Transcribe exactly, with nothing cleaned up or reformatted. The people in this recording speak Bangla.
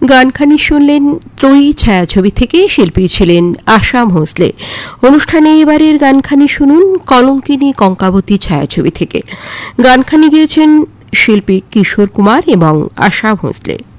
গানখানি শুনলেন ত্রয়ী ছায়াছবি থেকে, শিল্পী ছিলেন আশা ভোঁসলে। অনুষ্ঠানে এবারের গানখানি শুনুন কলঙ্কিনী কঙ্কাবতী ছায়াছবি থেকে। গানখানি গেয়েছেন শিল্পী কিশোর কুমার এবং আশা ভোঁসলে।